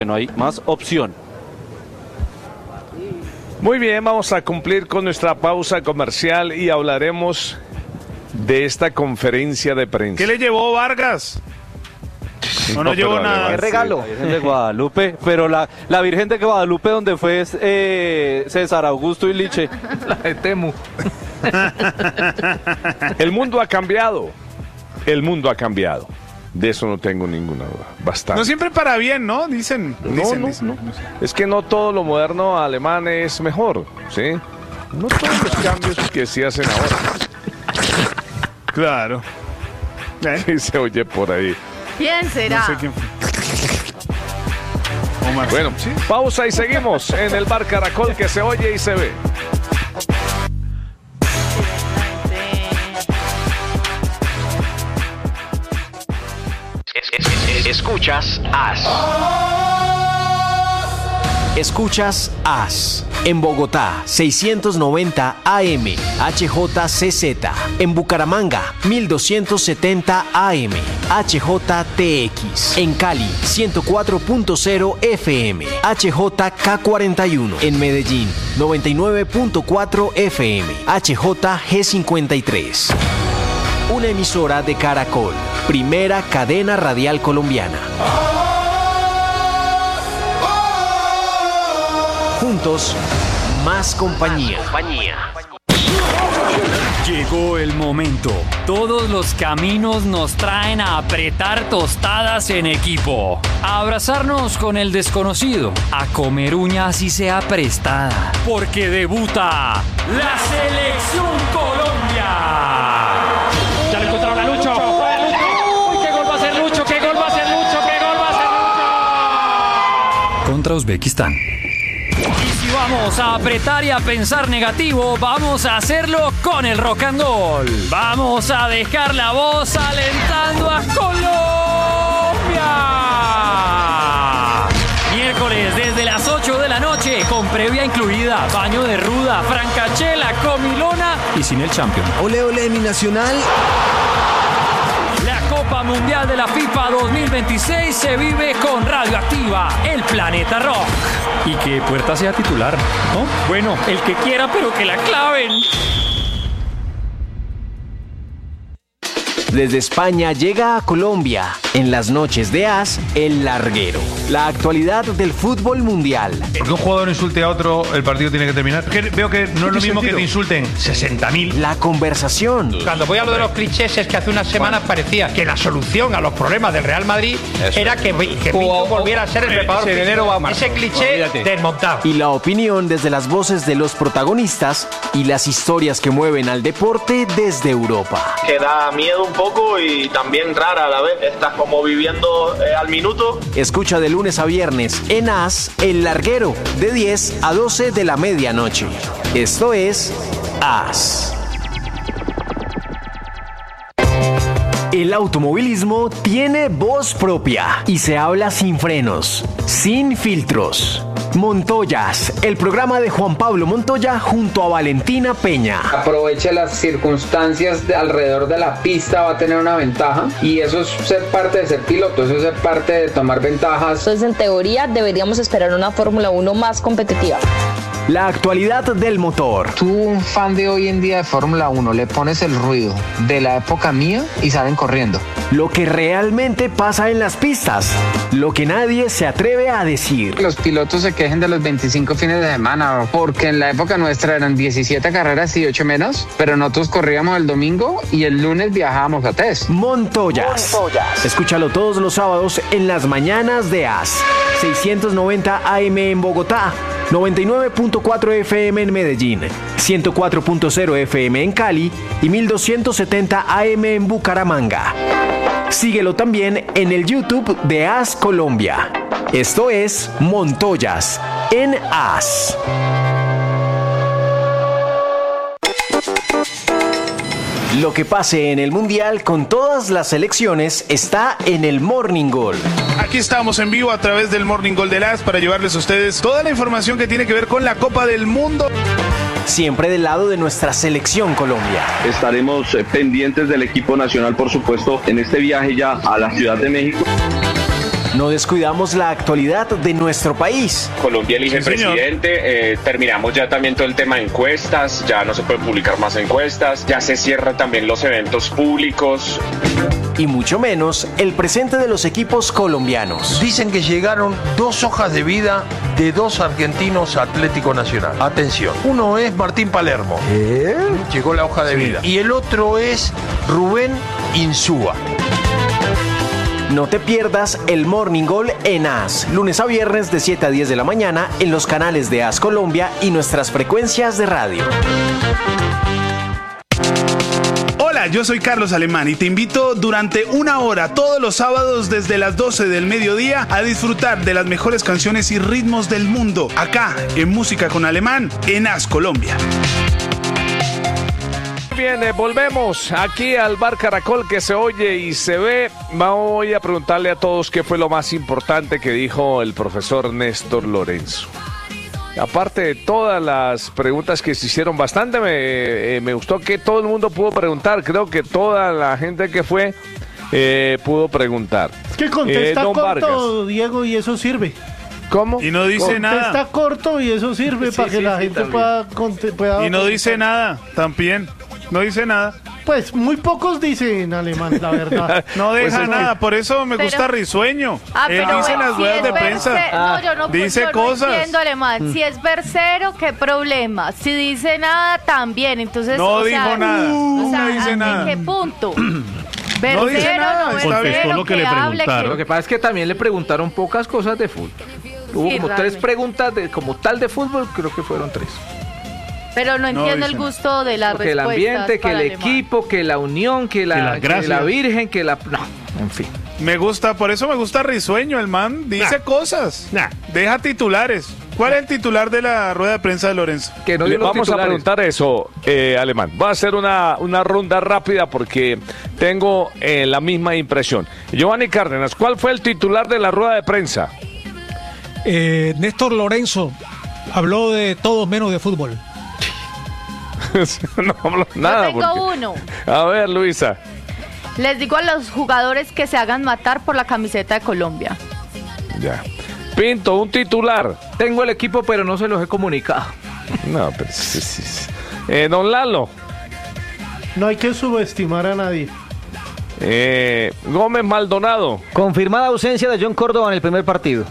No hay más opción. Muy bien, vamos a cumplir con nuestra pausa comercial y hablaremos de esta conferencia de prensa. ¿Qué le llevó Vargas? No llevó nada. ¿Qué regalo? La Virgen de Guadalupe, pero la Virgen de Guadalupe donde fue César Augusto y Liche. La de Temu. El mundo ha cambiado. El mundo ha cambiado. De eso no tengo ninguna duda. Bastante. No siempre para bien, ¿no? Dicen. No. Es que no todo lo moderno alemán es mejor, ¿sí? No todos los cambios que se hacen ahora. Claro. Sí se oye por ahí. ¿Quién será? No sé quién fue. Omar. Bueno, ¿sí? Pausa y seguimos en el Bar Caracol, que se oye y se ve. Escuchas AS. Escuchas AS. En Bogotá, 690 AM, HJCZ. En Bucaramanga, 1270 AM, HJTX. En Cali, 104.0 FM, HJK41. En Medellín, 99.4 FM, HJG53. Una emisora de Caracol, primera cadena radial colombiana. Juntos, más compañía. Llegó el momento. Todos los caminos nos traen a apretar tostadas en equipo, a abrazarnos con el desconocido, a comer uñas y sea prestada, porque debuta la Selección Colombia. Ya lo encontraron a Lucho. ¡Uy, qué gol va a hacer Lucho! ¡Qué gol va a hacer Lucho! ¡Qué gol va a hacer Lucho! Contra Uzbekistán. Y si vamos a apretar y a pensar negativo, vamos a hacerlo con el rock and roll. Vamos a dejar la voz alentando a Colombia. Miércoles desde las 8 de la noche, con previa incluida, baño de ruda, francachela, comilona y sin el champion. Ole, ole, mi nacional. La Copa Mundial de la FIFA 2026 se vive con Radioactiva, el planeta rock. Y que Puerta sea titular, ¿no? Bueno, el que quiera, pero que la claven. Desde España llega a Colombia, en las noches de AS, El Larguero. La actualidad del fútbol mundial. Porque un jugador insulte a otro, el partido tiene que terminar. Veo que no es lo mismo que te insulten 60.000. La conversación. Cuando voy a lo de los clichés, es que hace unas semanas parecía que la solución a los problemas del Real Madrid era que Pinto volviera a ser el preparador físico. Ese cliché desmontado. Y la opinión desde las voces de los protagonistas y las historias que mueven al deporte desde Europa. Que da miedo un poco y también rara a la vez. Estás como viviendo al minuto. Escucha de lunes a viernes en AS, El Larguero, de 10 a 12 de la medianoche. Esto es AS. El automovilismo tiene voz propia y se habla sin frenos, sin filtros. Montoyas, el programa de Juan Pablo Montoya junto a Valentina Peña. Aproveche las circunstancias alrededor de la pista, va a tener una ventaja y eso es ser parte de ser piloto, eso es ser parte de tomar ventajas. Entonces, en teoría, deberíamos esperar una Fórmula 1 más competitiva. La actualidad del motor. Tú, un fan de hoy en día de Fórmula 1, le pones el ruido de la época mía y salen corriendo. Lo que realmente pasa en las pistas, lo que nadie se atreve a decir. Los pilotos se quejen de los 25 fines de semana, porque en la época nuestra eran 17 carreras y 8 menos, pero nosotros corríamos el domingo y el lunes viajábamos a test. Montoyas. Escúchalo todos los sábados en las mañanas de AS. 690 AM en Bogotá, 99.4 FM en Medellín, 104.0 FM en Cali y 1270 AM en Bucaramanga. Síguelo también en el YouTube de AS Colombia. Esto es Montoyas en AS. Lo que pase en el Mundial con todas las selecciones está en el Morning Goal. Aquí estamos en vivo a través del Morning Goal de AS para llevarles a ustedes toda la información que tiene que ver con la Copa del Mundo. Siempre del lado de nuestra selección Colombia. Estaremos pendientes del equipo nacional, por supuesto, en este viaje ya a la Ciudad de México. no descuidamos la actualidad de nuestro país. Colombia elige presidente, terminamos ya también todo el tema de encuestas, ya no se pueden publicar más encuestas, ya se cierran también los eventos públicos. Y mucho menos el presente de los equipos colombianos. Dicen que llegaron 2 hojas de vida de 2 argentinos a Atlético Nacional. Atención, uno es Martín Palermo. Llegó la hoja de vida. Y el otro es Rubén Insúa. No te pierdas el Morning Goal en AS, lunes a viernes de 7 a 10 de la mañana en los canales de AS Colombia y nuestras frecuencias de radio. Hola, yo soy Carlos Alemán y te invito durante 1 hora todos los sábados desde las 12 del mediodía a disfrutar de las mejores canciones y ritmos del mundo, acá en Música con Alemán en AS Colombia. Bien, volvemos aquí al Bar Caracol que se oye y se ve. Voy a preguntarle a todos qué fue lo más importante que dijo el profesor Néstor Lorenzo. Aparte de todas las preguntas que se hicieron, bastante me gustó que todo el mundo pudo preguntar. Creo que toda la gente que fue pudo preguntar. Es que contesta Don corto, Vargas. Diego, y eso sirve. ¿Cómo? Y no dice nada. Contesta corto y eso sirve para que la gente pueda... Y no dice nada, también. No dice nada. Pues muy pocos dicen Alemán, la verdad. No deja nada, por eso me gusta Risueño. Él dice en las ruedas de prensa. No, yo no, dice yo cosas. No entiendo Alemán. Si es versero, ¿qué problema? Si dice nada, también. Entonces, no dijo nada. No dice nada. ¿En qué punto? No dice nada. Contestó lo que le preguntaron. Lo que pasa es que también le preguntaron pocas cosas de fútbol. Hubo como realmente 3 preguntas como tal de fútbol, creo que fueron 3. Pero no entiendo el gusto de la respuesta. Que el ambiente, que el equipo, que la unión, que la Virgen, que la... No, en fin. Me gusta, por eso me gusta Risueño, el man dice cosas. Deja titulares. ¿Cuál es el titular de la rueda de prensa de Lorenzo? Que no vamos a preguntar eso, Alemán. Va a ser una ronda rápida porque tengo la misma impresión. Giovanni Cárdenas, ¿cuál fue el titular de la rueda de prensa? Néstor Lorenzo habló de todo menos de fútbol. No hablo nada. Yo tengo uno. A ver, Luisa. Les digo a los jugadores que se hagan matar por la camiseta de Colombia. Ya. Pinto, un titular. Tengo el equipo, pero no se los he comunicado. No, pero sí. Don Lalo. No hay que subestimar a nadie. Gómez Maldonado. Confirmada ausencia de John Córdoba en el primer partido.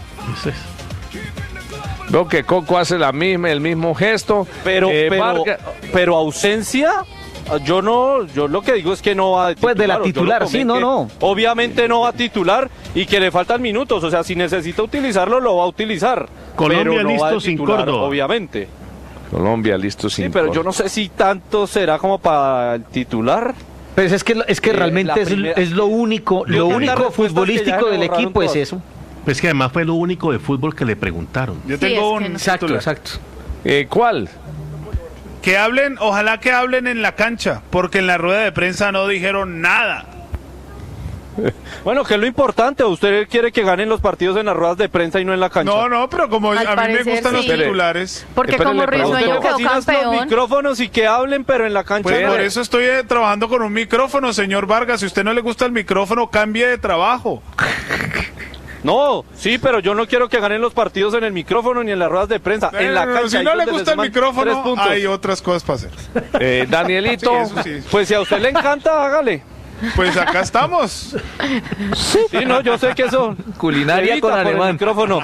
Veo que Coco hace el mismo gesto. Pero ausencia, yo lo que digo es que no va a titular. Pues de la titular, sí, no. Obviamente no va a titular y que le faltan minutos, o sea, si necesita utilizarlo, lo va a utilizar. Colombia pero no listo va a sin titular, Córdoba. obviamente. Colombia listo sin Sí, pero Córdoba. yo no sé si tanto será como para el titular. Pues es que realmente es lo único futbolístico del equipo es eso. Pues que además fue lo único de fútbol que le preguntaron. Yo tengo un Exacto. ¿Cuál? Que hablen, ojalá que hablen en la cancha, porque en la rueda de prensa no dijeron nada. Bueno, que es lo importante, usted quiere que ganen los partidos en las ruedas de prensa y no en la cancha. No, pero como a mí me gustan los titulares. Porque como Risueño quedó campeón. Los micrófonos y que hablen, pero en la cancha. Pues por eso estoy trabajando con un micrófono, señor Vargas. Si a usted no le gusta el micrófono, cambie de trabajo. No, sí, pero yo no quiero que ganen los partidos en el micrófono ni en las ruedas de prensa. En la cancha. Si no le gusta el micrófono, hay otras cosas para hacer. Danielito, pues si a usted le encanta, hágale. Pues acá estamos. Sí, no, yo sé que eso. Culinaria con Alemán. El micrófono.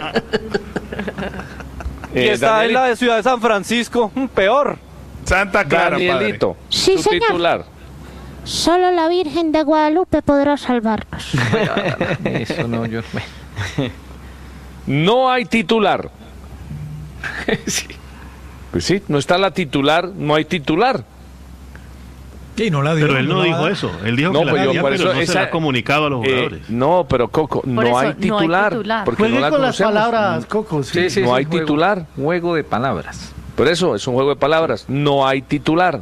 Y está en la ciudad de San Francisco, peor. Santa Clara, Danielito, sí, tu señor. titular. Solo la Virgen de Guadalupe podrá salvarnos. Eso no, yo... No hay titular. Sí. Pues sí, no está la titular, no hay titular. Sí, no la dijo, pero él no dijo eso. Él dijo que la tenía, pero no se la ha comunicado a los jugadores. No, pero Coco, no hay titular. Porque Juegue no la con las conocemos. palabras, Coco. Sí. No hay titular. Juego de palabras. Por eso, es un juego de palabras. No hay titular.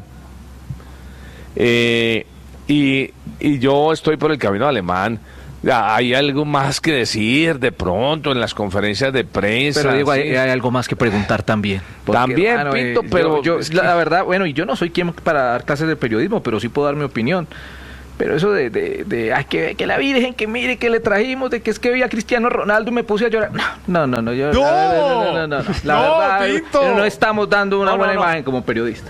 Y yo estoy por el camino alemán. Hay algo más que decir de pronto en las conferencias de prensa. Pero digo, hay algo más que preguntar también. Porque, también, Pinto, pero yo la verdad, bueno, y yo no soy quien para dar clases de periodismo, pero sí puedo dar mi opinión. Pero eso de ay, que la Virgen, que mire, que le trajimos, de que es que vi a Cristiano Ronaldo y me puse a llorar. No. La verdad, no estamos dando una buena imagen como periodistas.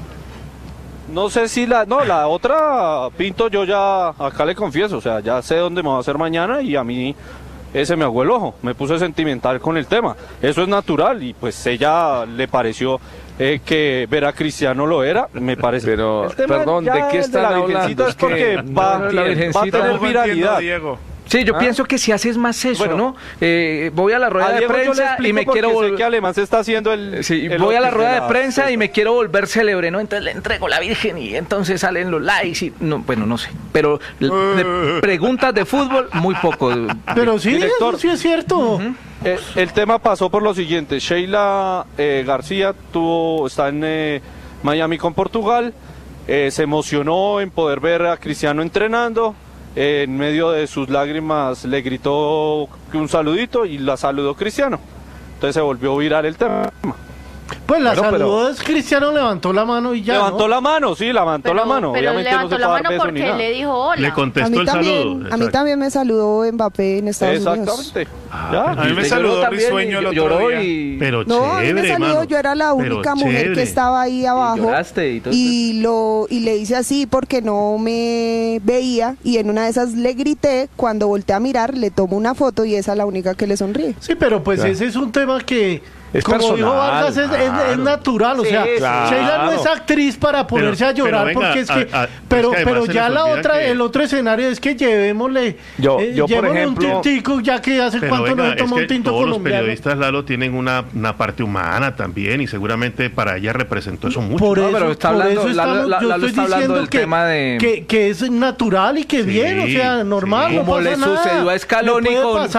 No sé si la otra, Pinto, yo ya acá le confieso, o sea, ya sé dónde me va a hacer mañana y a mí ese me ahogó el ojo, me puse sentimental con el tema. Eso es natural y pues ella le pareció que ver a Cristiano lo era, me parece. Pero, perdón, ¿de qué están hablando? Es porque va a tener viralidad. Sí, yo pienso que si haces más eso, ¿no? Voy a la rueda de prensa y me quiero volver... Sé que Alemán se está haciendo voy a la rueda de prensa y me quiero volver célebre, ¿no? Entonces le entrego la Virgen y entonces salen los likes y... No, bueno, no sé. Pero de preguntas de fútbol, muy poco. Pero sí, director, eso sí es cierto. El tema pasó por lo siguiente. Sheila García está en Miami con Portugal. Se emocionó en poder ver a Cristiano entrenando. En medio de sus lágrimas le gritó un saludito y la saludó Cristiano. Entonces se volvió viral el tema. Pues la saludó, Cristiano levantó la mano y ya. Levantó la mano, sí, levantó la mano. Pero obviamente levantó la mano porque le dijo hola. Le contestó el saludo. A mí también me saludó Mbappé en Estados Unidos. Exactamente. A mí me saludó Risueño el otro día. Pero no, a mí me saludó, yo era la única mujer que estaba ahí abajo. Y le hice así porque no me veía y en una de esas le grité, cuando volteé a mirar le tomo una foto y esa es la única que le sonríe. Sí, pero pues ese es un tema que... Es como personal, dijo Vargas, es natural, o sea, Sheila no es actriz para ponerse a llorar, venga, porque es que, pero ya la otra, el otro escenario es que llevémosle por ejemplo, un tintico, ya que hace cuánto no se toma un tinto todos colombiano. Los periodistas, Lalo, tienen una parte humana también y seguramente para ella representó eso mucho. Por eso, yo estoy diciendo que es natural y que bien, o sea, normal, no pasa nada. Como le sucedió a Scaloni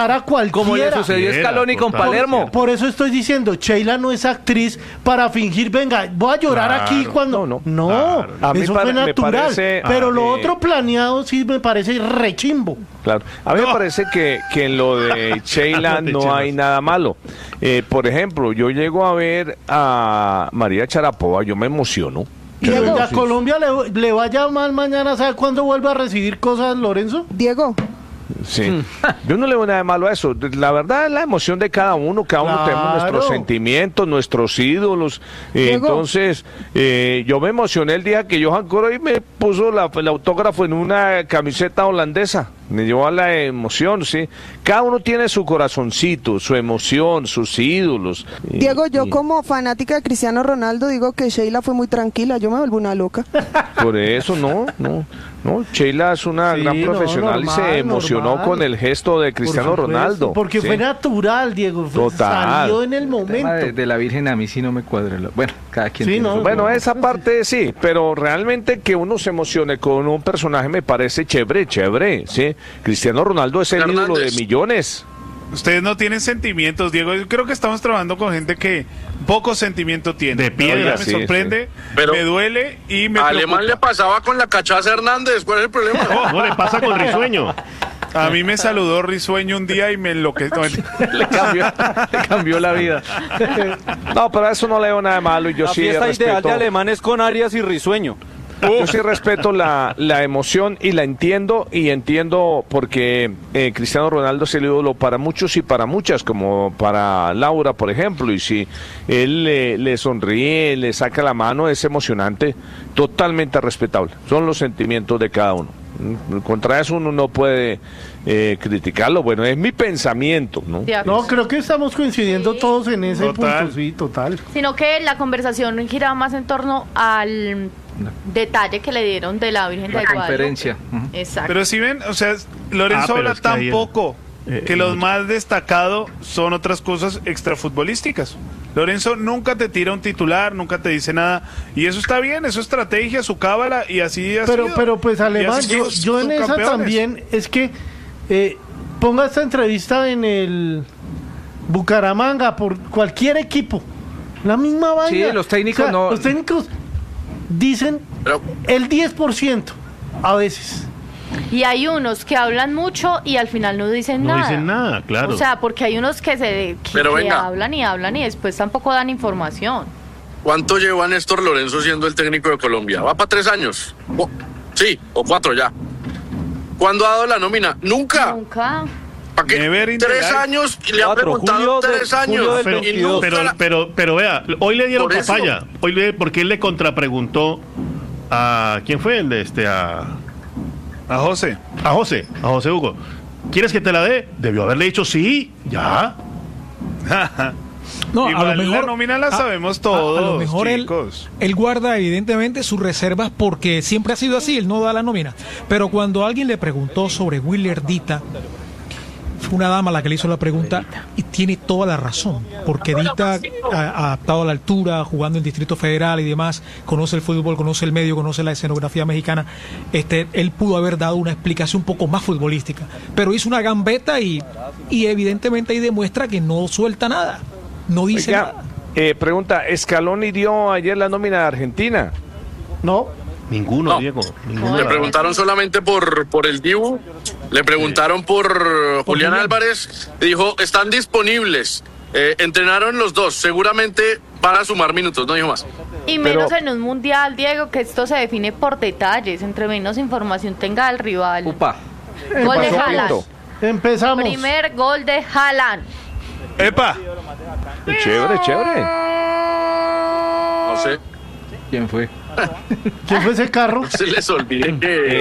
con Palermo. Por eso estoy diciendo, Sheila no es actriz para fingir, venga, voy a llorar aquí cuando... No, eso fue natural. Pero lo otro planeado sí me parece rechimbo. Claro, a mí me parece que en lo de Sheila no hay nada malo. Por ejemplo, yo llego a ver a María Sharapova, yo me emociono. ¿Y a Colombia le vaya mal mañana? ¿Sabe cuándo vuelve a recibir cosas, Lorenzo? Diego. Sí, yo no le veo nada de malo a eso. La verdad es la emoción de cada uno tenemos nuestros sentimientos, nuestros ídolos. Entonces, yo me emocioné el día que Johan Cruyff me puso el autógrafo en una camiseta holandesa. Me llevó a la emoción, sí. Cada uno tiene su corazoncito, su emoción, sus ídolos. Diego, yo como fanática de Cristiano Ronaldo digo que Sheila fue muy tranquila, yo me vuelvo una loca. Por eso no, Sheila es una gran profesional y se emocionó con el gesto de Cristiano Ronaldo. Porque fue natural, Diego. Total. Salió en el momento. De la Virgen a mí sí no me cuadra. Bueno, cada quien tiene su... Bueno, esa parte sí, pero realmente que uno se emocione con un personaje me parece chévere, ¿sí? Cristiano Ronaldo es el ídolo de millones. Ustedes no tienen sentimientos, Diego. Yo creo que estamos trabajando con gente que poco sentimiento tiene. De piedra, me sorprende, me duele y me Alemán le pasaba con la cachaza Hernández. ¿Cuál es el problema? No le pasa con Risueño. A mí me saludó Risueño un día y me enloqueció. le cambió la vida. No, pero eso no le veo nada de malo. Y yo la sí fiesta respeto... ideal de Alemán es con Arias y Risueño. Yo sí respeto la emoción y la entiendo porque Cristiano Ronaldo es el ídolo para muchos y para muchas, como para Laura, por ejemplo, y si él le sonríe, le saca la mano, es emocionante, totalmente respetable. Son los sentimientos de cada uno. Contra eso uno no puede criticarlo. Bueno, es mi pensamiento, ¿no? No, creo que estamos coincidiendo todos en ese punto, sí, total. Sino que la conversación giraba más en torno al detalle que le dieron de la Virgen de Guadalupe. Conferencia. Exacto. Pero si ven, o sea, Lorenzo habla tan poco que los más destacados son otras cosas extrafutbolísticas. Lorenzo nunca te tira un titular, nunca te dice nada, y eso está bien, eso es estrategia, su cábala, y así ha sido. Pero pues Alemán, yo en esa también es que ponga esta entrevista en el Bucaramanga por cualquier equipo, la misma vaina. Sí, los técnicos los técnicos dicen el 10% a veces. Y hay unos que hablan mucho y al final no dicen nada. No dicen nada, claro. O sea, porque hay unos que hablan y después tampoco dan información. ¿Cuánto lleva Néstor Lorenzo siendo el técnico de Colombia? ¿Va para 3 años? Sí, o 4 ya. ¿Cuándo ha dado la nómina? Nunca. ¿Para qué? 3 años y le han preguntado 3 años. Pero vea, hoy le dieron Por eso. papaya. Porque él le contrapreguntó a ¿quién fue el de a José Hugo. ¿Quieres que te la dé? Debió haberle dicho sí, ya. No, Igual a lo mejor la nómina la sabemos todos, a lo mejor chicos. él guarda evidentemente sus reservas porque siempre ha sido así, él no da la nómina. Pero cuando alguien le preguntó sobre Willer Dita, fue una dama la que le hizo la pregunta y tiene toda la razón, porque Dita, adaptado a la altura, jugando en Distrito Federal y demás, conoce el fútbol, conoce el medio, conoce la escenografía mexicana. Él pudo haber dado una explicación un poco más futbolística, pero hizo una gambeta y evidentemente ahí demuestra que no suelta nada, no dice nada. Pregunta, ¿Scaloni dio ayer la nómina de Argentina? No. Ninguno, Diego. Le preguntaron solamente por el Dibu, le preguntaron por Julián Álvarez, y dijo, están disponibles. Entrenaron los dos, seguramente van a sumar minutos, no dijo más. Y menos en un mundial, Diego, que esto se define por detalles, entre menos información tenga el rival. Gol de Haaland. Empezamos. Primer gol de Haaland. ¡Epa! Chévere. No sé. ¿Quién fue? ¿Quién fue ese carro? No se les olvide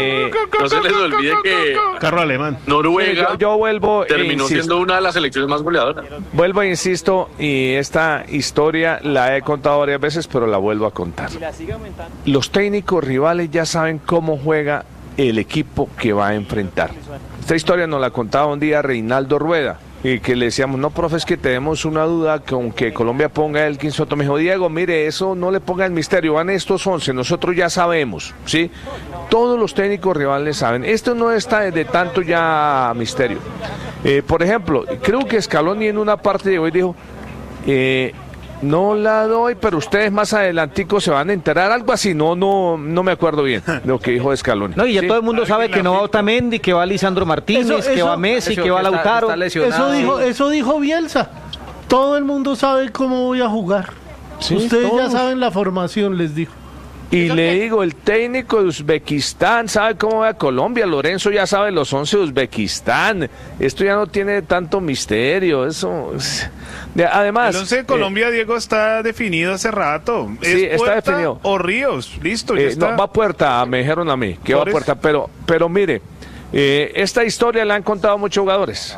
que carro alemán. Noruega yo vuelvo terminó siendo una de las selecciones más goleadoras. Vuelvo e insisto, y esta historia la he contado varias veces, pero la vuelvo a contar. Los técnicos rivales ya saben cómo juega el equipo que va a enfrentar. Esta historia nos la contaba un día Reinaldo Rueda, y que le decíamos, no, profe, es que tenemos una duda con que Colombia ponga el Soto. Me dijo, Diego, mire, eso no le ponga el misterio, van estos 11, nosotros ya sabemos, ¿sí? Todos los técnicos rivales saben, esto no está de tanto ya misterio. Por ejemplo, creo que Scaloni en una parte de hoy dijo, no la doy, pero ustedes más adelantico se van a enterar, algo así, no me acuerdo bien lo que dijo Scaloni. No, y ya todo el mundo sabe que no va Otamendi, que va Lisandro Martínez, que va Messi, que va Lautaro. Eso dijo Bielsa. Todo el mundo sabe cómo voy a jugar. Sí, ustedes todos. ya saben la formación, les dijo. Y le digo, el técnico de Uzbekistán sabe cómo va a Colombia, Lorenzo ya sabe los 11 de Uzbekistán, esto ya no tiene tanto misterio, eso... Además... El 11 de Colombia, Diego, está definido hace rato. Sí, ¿Es está Puerta definido. o Ríos? Listo, ya está. No, va a Puerta, me dijeron a mí, que va a Puerta, pero mire, esta historia la han contado muchos jugadores.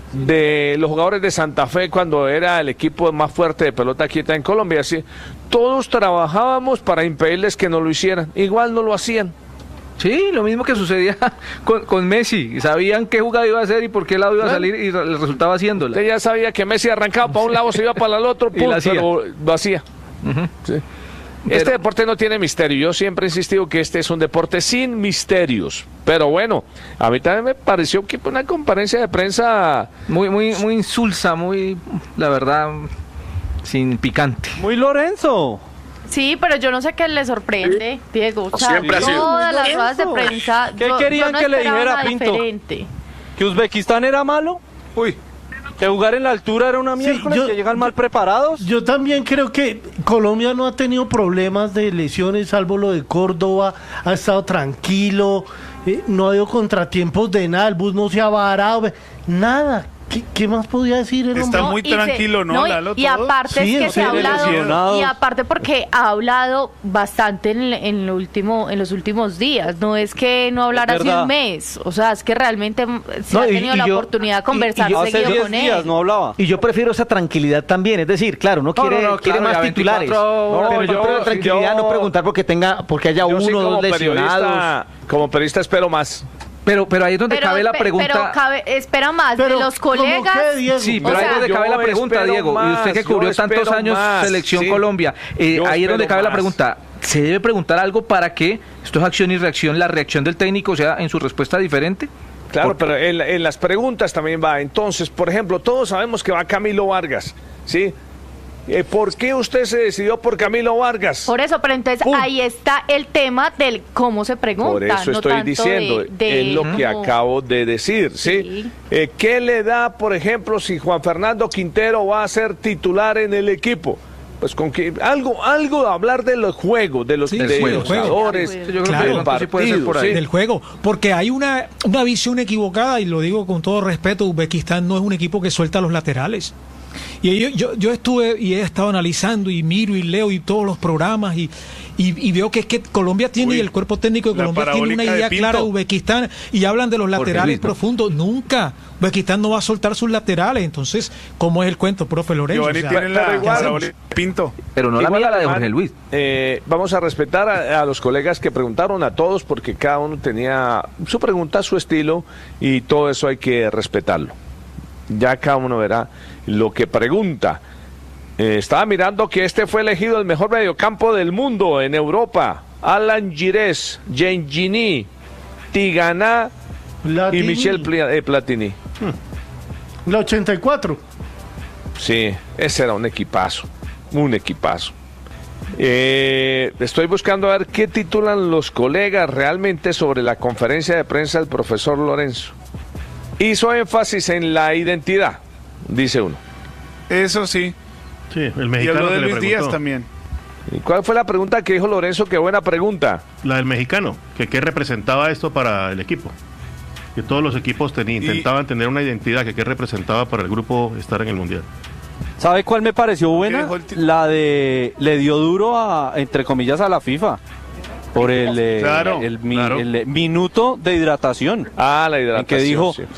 De los jugadores de Santa Fe cuando era el equipo más fuerte de pelota quieta en Colombia, ¿sí? Todos trabajábamos para impedirles que no lo hicieran, igual no lo hacían. Sí, lo mismo que sucedía con Messi, sabían qué jugada iba a hacer y por qué lado iba a salir y le resultaba haciéndola. Usted ya sabía que Messi arrancaba para un lado, se iba para el otro, pum, pero lo hacía. Sí. Este deporte no tiene misterio. Yo siempre he insistido que este es un deporte sin misterios. Pero bueno, a mí también me pareció que fue una conferencia de prensa muy insulsa, muy, la verdad, sin picante. Muy Lorenzo. Sí, pero yo no sé qué le sorprende, Diego. O sea, Siempre ha sido. todas las ruedas de prensa. ¿Qué querían que le dijera, Pinto? Diferente. ¿Que Uzbekistán era malo? Uy. ¿Que jugar en la altura era una miércoles? ¿Que llegan mal preparados? Yo también creo que Colombia no ha tenido problemas de lesiones, salvo lo de Córdoba, ha estado tranquilo, no ha habido contratiempos de nada, el bus no se ha varado, nada. ¿Qué más podía decir el hombre? Está muy tranquilo, ¿no, Lalo? Y aparte Sí, es que se ha hablado, lesionados. y aparte porque ha hablado bastante en los últimos días, no es que no hablara hace un mes, o sea, es que realmente se ha tenido la oportunidad de conversar seguido con él. No hablaba. Y yo prefiero esa tranquilidad también, es decir, claro, no quiere más titulares. Pero yo prefiero tranquilidad, no preguntar porque haya uno o dos lesionados. Como periodista espero más. Pero ahí es donde cabe la pregunta. Espera más de los colegas. Sí, pero ahí es donde cabe la pregunta, Diego. Y usted que cubrió tantos años Selección Colombia, ahí es donde cabe la pregunta. ¿Se debe preguntar algo para que esto es acción y reacción, la reacción del técnico sea en su respuesta diferente? Claro, pero en las preguntas también va. Entonces, por ejemplo, todos sabemos que va Camilo Vargas, ¿sí? ¿Por qué usted se decidió por Camilo Vargas? Por eso, pero entonces ahí está el tema del cómo se pregunta. Por eso no estoy tanto diciendo, es lo que acabo de decir, ¿sí? ¿Qué le da, por ejemplo, si Juan Fernando Quintero va a ser titular en el equipo? pues con que algo de hablar de los juegos, de los jugadores, claro, del juego, porque hay una visión equivocada, y lo digo con todo respeto. Uzbekistán no es un equipo que suelta los laterales. Y yo estuve y he estado analizando y miro y leo y todos los programas y veo que es que Colombia tiene, y el cuerpo técnico de Colombia tiene una idea clara de Uzbekistán, y hablan de los laterales profundos. Nunca Uzbekistán no va a soltar sus laterales. Entonces, ¿cómo es el cuento, profe Lorenzo? Pinto. Pero no la mía, la de Jorge Luis. Vamos a respetar a los colegas que preguntaron, a todos, porque cada uno tenía su pregunta, su estilo, y todo eso hay que respetarlo. Ya cada uno verá lo que pregunta. Estaba mirando que este fue elegido el mejor mediocampo del mundo en Europa. Alan Girés, Gengini, Tigana y Michel Platini. La 84. Sí, ese era un equipazo. Estoy buscando a ver qué titulan los colegas realmente sobre la conferencia de prensa del profesor Lorenzo. Hizo énfasis en la identidad, dice uno. Eso sí. Sí, el mexicano. Y habló de que Luis Díaz también. ¿Y cuál fue la pregunta que dijo Lorenzo? Qué buena pregunta. La del mexicano, que qué representaba esto para el equipo. Que todos los equipos intentaban tener una identidad, que qué representaba para el grupo estar en el Mundial. ¿Sabe cuál me pareció buena? La de le dio duro entre comillas a la FIFA por el minuto de hidratación. La hidratación. En que dijo, sí.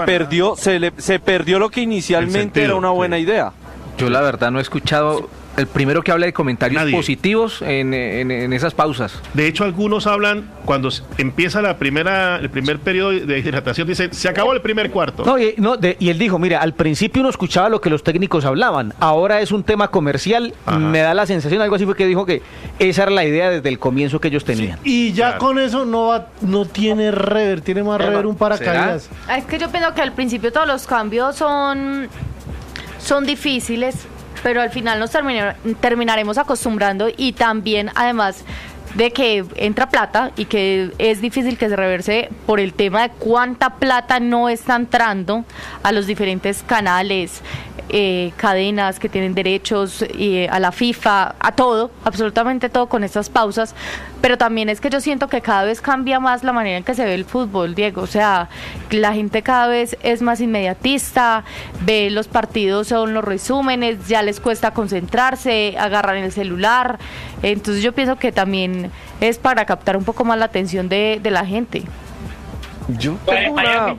se perdió lo que inicialmente era una buena idea. Yo la verdad no he escuchado el primero que habla de comentarios positivos en esas pausas. De hecho, algunos hablan cuando empieza el primer periodo de hidratación, dicen, se acabó el primer cuarto. Y él dijo, mira, al principio uno escuchaba lo que los técnicos hablaban, ahora es un tema comercial. Ajá. Me da la sensación, algo así fue que dijo, que esa era la idea desde el comienzo que ellos tenían. Sí, y ya con eso no tiene rever, tiene más rever un paracaídas. Es que yo pienso que al principio todos los cambios son difíciles, pero al final nos terminaremos acostumbrando, y también además de que entra plata y que es difícil que se reverse por el tema de cuánta plata no está entrando a los diferentes canales, cadenas que tienen derechos, a la FIFA, a todo, absolutamente todo con estas pausas. Pero también es que yo siento que cada vez cambia más la manera en que se ve el fútbol, Diego. O sea, la gente cada vez es más inmediatista, ve los partidos, son los resúmenes, ya les cuesta concentrarse, agarran el celular. Entonces yo pienso que también es para captar un poco más la atención de la gente. Yo tengo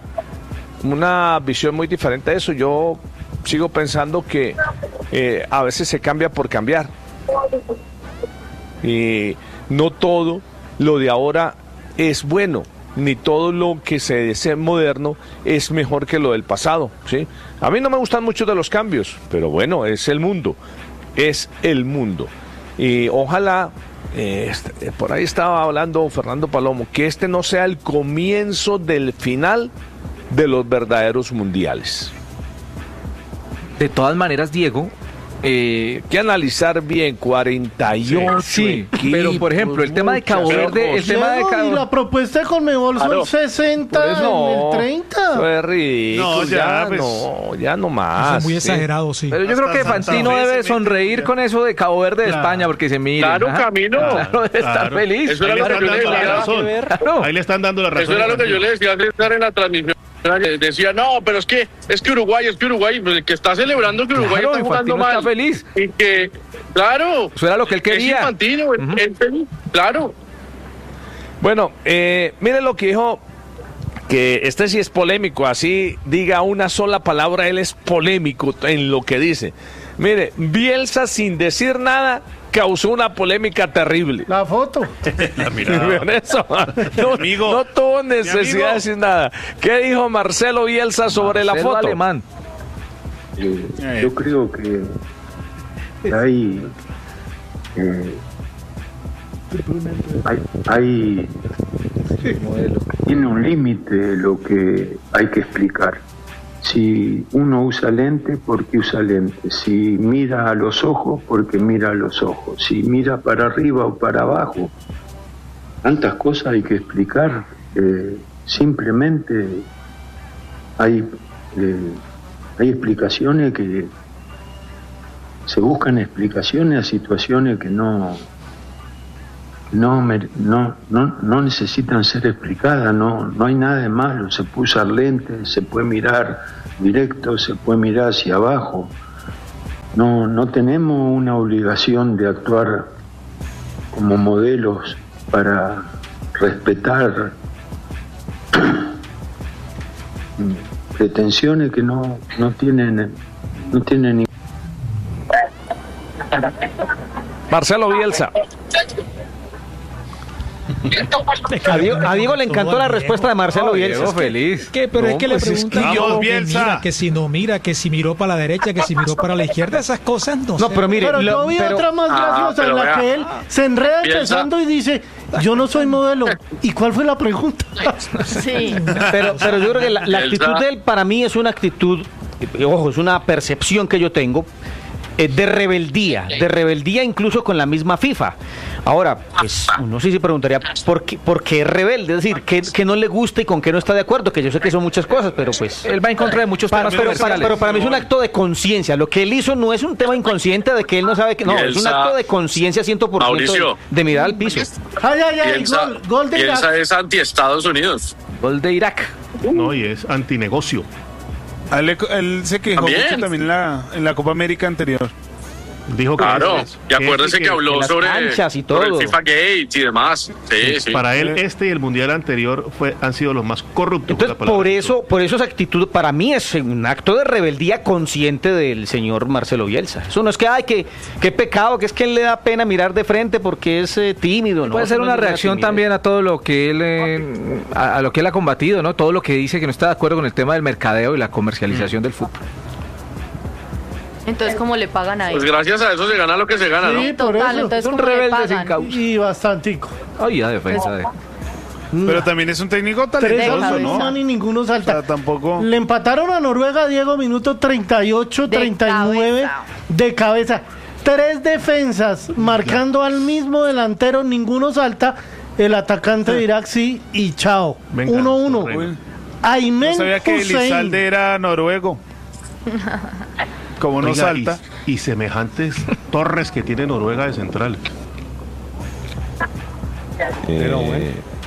una visión muy diferente de eso. Yo sigo pensando que a veces se cambia por cambiar. Y no todo lo de ahora es bueno, ni todo lo que se desea moderno es mejor que lo del pasado, ¿sí? A mí no me gustan mucho de los cambios, pero bueno, es el mundo. Y ojalá, por ahí estaba hablando Fernando Palomo, que este no sea el comienzo del final de los verdaderos mundiales. De todas maneras, Diego, que analizar bien 48 sí, pero por ejemplo el tema de Cabo Verde, y la propuesta de Conmebol son 60 en el 30. Eso es ridículo, ya no más. Eso es muy exagerado, sí. Pero yo creo que Fantino debe sonreír con eso de Cabo Verde de España, porque se mira. Claro, Camino. Claro, debe estar feliz. Eso era lo que yo le decía. Ahí le están dando la razón. Eso era lo que yo le decía al estar en la transmisión. Decía, no, pero es que Uruguay, pues el que está celebrando que Uruguay está jugando mal. Está feliz. Y que, claro. Eso era lo que él quería. Es Infantino, él feliz, claro. Bueno, miren lo que dijo, que este sí es polémico, así diga una sola palabra, él es polémico en lo que dice. Mire, Bielsa sin decir nada causó una polémica terrible. La foto. ¿Vean eso? No tuvo necesidad de decir nada. ¿Qué dijo Marcelo Bielsa sobre la foto? Alemán. Yo creo que tiene un límite lo que hay que explicar. Si uno usa lente, ¿por qué usa lente? Si mira a los ojos, ¿por qué mira a los ojos? Si mira para arriba o para abajo, tantas cosas hay que explicar. Simplemente hay explicaciones se buscan explicaciones a situaciones que no necesitan ser explicadas, no hay nada de malo, se puede usar lentes, se puede mirar directo, se puede mirar hacia abajo, no tenemos una obligación de actuar como modelos para respetar pretensiones que no tienen ni... Marcelo Bielsa. A Diego le encantó la respuesta de Marcelo Bielsa. Feliz. ¿Qué? Pero es que le preguntan que si no mira, que si miró para la derecha, que si miró para la izquierda, esas cosas no sé. Pero mire, yo vi otra más graciosa en la que él se enreda empezando y dice, yo no soy modelo. ¿Y cuál fue la pregunta? Sí. Pero yo creo que la actitud de él para mí es una actitud, ojo, es una percepción que yo tengo de rebeldía incluso con la misma FIFA. Ahora, pues uno sí se preguntaría ¿por qué es rebelde? Es decir, ¿qué no le gusta y con qué no está de acuerdo? Que yo sé que son muchas cosas, pero pues... Él va en contra de muchos temas comerciales. Pero para mí es un acto de conciencia. Lo que él hizo no es un tema inconsciente de que él no sabe que... No, es un acto de conciencia 100% de mirar al piso. Gol de Irak. Piensa es anti-Estados Unidos. Gol de Irak. No, y es antinegocio. Él se quejó mucho también en la Copa América anterior. Dijo que claro, y acuérdese que habló sobre y todo. el FIFA Gate y demás. Sí. Para él y el mundial anterior han sido los más corruptos. Entonces, por eso esa actitud para mí es un acto de rebeldía consciente del señor Marcelo Bielsa. Eso no es que qué pecado, que es que él le da pena mirar de frente porque es tímido, ¿no? Puede ser una reacción también a todo lo que él a lo que él ha combatido, ¿no? Todo lo que dice que no está de acuerdo con el tema del mercadeo y la comercialización del fútbol. Entonces, ¿cómo le pagan a él? Pues gracias a eso se gana lo que se gana, ¿no? Sí, total, entonces un ¿cómo le rebelde pagan? sin causa. Y bastantico. Ay, ya defensa de... Pero también es un técnico talentoso, ¿no? Ni ninguno salta. O sea, tampoco... Le empataron a Noruega, Diego, minuto 38, 39 de cabeza. 3 defensas marcando al mismo delantero, ninguno salta. El atacante de Irak sí y chao. 1-1. Aymen No sabía que Elizalde era noruego. Como no salta. Y semejantes torres que tiene Noruega de central. Pero bueno.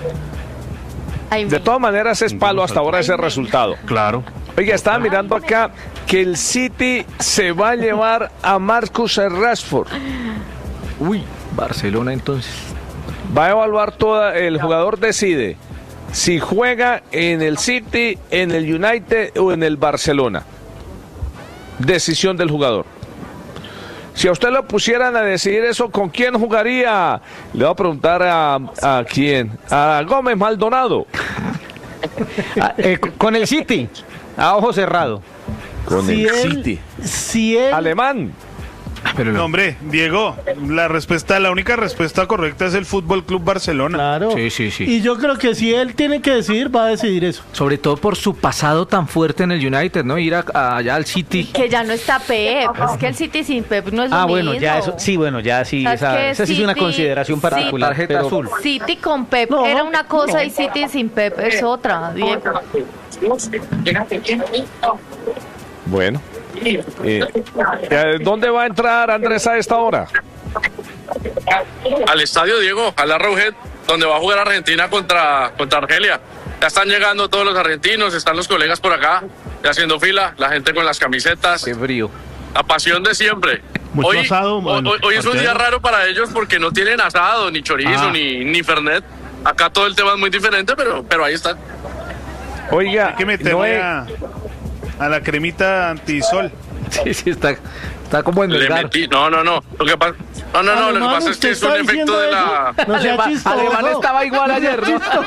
De todas maneras es palo hasta ahora ese resultado. Claro. Oiga, estaba mirando acá que el City se va a llevar a Marcus Rashford. Uy, Barcelona entonces. Va a evaluar el jugador decide si juega en el City, en el United o en el Barcelona. Decisión del jugador. Si a usted lo pusieran a decidir eso, ¿con quién jugaría? Le voy a preguntar a quién. A Gómez Maldonado. Con el City, a ojo cerrado. Con el City. Si él... Alemán. No, hombre, Diego, la única respuesta correcta es el Fútbol Club Barcelona. Claro. Sí. Y yo creo que si él tiene que decidir, va a decidir eso. Sobre todo por su pasado tan fuerte en el United, ¿no? Ir allá al City. Que ya no está Pep. Es que el City sin Pep no es lo mismo. Bueno, ya eso, sí, bueno, ya sí. Esa sí es una consideración particular. Tarjeta azul. City con Pep era una cosa y City sin Pep es otra, Diego. Bueno. ¿Dónde va a entrar Andrés a esta hora? Al estadio Diego, al Arrowhead, donde va a jugar Argentina contra Argelia. Ya están llegando todos los argentinos, están los colegas por acá, ya haciendo fila, la gente con las camisetas. Qué frío. La pasión de siempre. Mucho asado. Hoy es un día raro para ellos porque no tienen asado, ni chorizo, ni fernet. Acá todo el tema es muy diferente, pero ahí está. Oiga, hay que meterle a la cremita antisol. Sí, está como en el No. Lo que pasa, lo que pasa es que es un efecto de la... Alemán estaba igual ayer.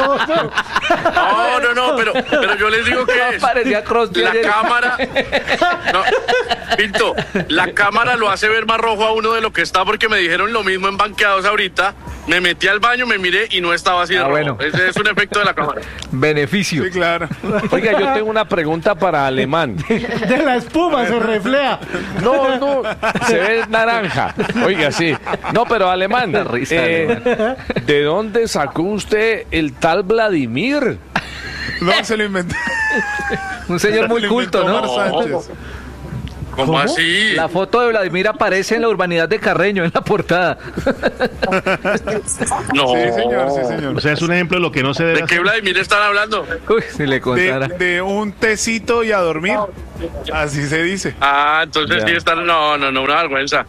No, pero yo les digo que parecía Crosby la ayer. cámara... No, Pinto, la cámara lo hace ver más rojo a uno de lo que está, porque me dijeron lo mismo en Banqueados ahorita. Me metí al baño, me miré y no estaba así de rojo. Bueno. Ese es un efecto de la cámara. Beneficio. Sí, claro. Oiga, yo tengo una pregunta para Alemán. De la espuma se refleja. No, se ve naranja. Oiga, sí. No, pero Alemán, ¿de dónde sacó usted el tal ¿Cómo así? La foto de Vladimir aparece en la urbanidad de Carreño, en la portada. No. Sí, señor. O sea, es un ejemplo de lo que no se debe ¿De qué Vladimir están hablando? Uy, si le contara. De un tecito y a dormir. Así se dice. Ah, entonces sí están... No, una vergüenza.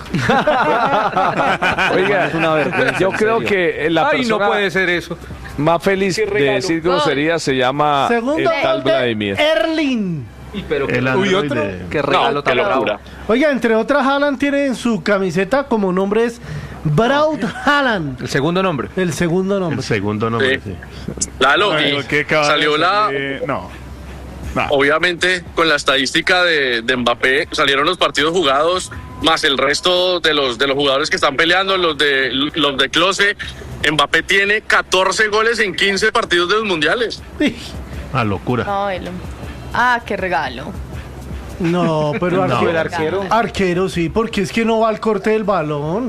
Oiga, es una vergüenza, yo creo que la persona no puede ser eso. más feliz de decir grosería se llama Segundo el tal gol de Vladimir. Erling. Pero otro. Qué regalo tan bravo. Oiga, entre otras, Haaland tiene en su camiseta como nombre es Braut Haaland. El segundo nombre. El segundo nombre, sí. Lalo, y salió la... No. Obviamente, con la estadística de Mbappé, salieron los partidos jugados, más el resto de los jugadores que están peleando, los de Klose. Mbappé tiene 14 goles en 15 partidos de los mundiales. Locura. Qué regalo. No, pero arquero. Arquero, sí, porque es que no va al corte del balón.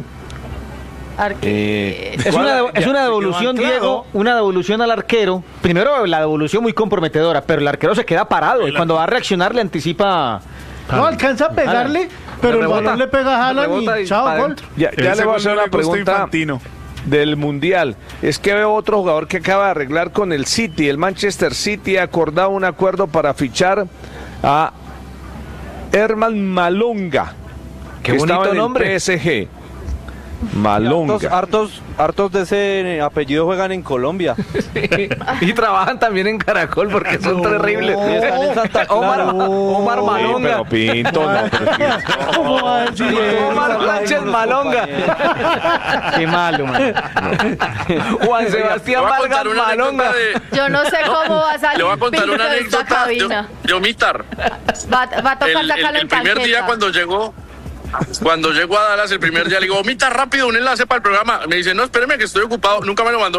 Es una devolución, Diego, una devolución al arquero. Primero, la devolución muy comprometedora, pero el arquero se queda parado y cuando va a reaccionar le anticipa. No alcanza a pegarle, pero el balón le pega a Haaland y chao, gol. Ya le voy a hacer una pregunta del Mundial. Es que veo otro jugador que acaba de arreglar con el City. El Manchester City ha acordado un acuerdo para fichar a Herman Malonga. Qué bonito nombre. En PSG. Malonga. Hartos de ese apellido juegan en Colombia. Y trabajan también en Caracol porque son terribles. Omar Malonga. Pero Pinto, Omar Sánchez Malonga. Qué malo, man. Juan Sebastián Vargas Malonga. Yo no sé cómo va a salir. Le voy a contar una anécdota de Omitar. Va a tocar sacarlo el primer día cuando llegó a Dallas, el primer día le digo, Omita, rápido, un enlace para el programa. Me dice, no, espéreme que estoy ocupado. Nunca me lo mandó.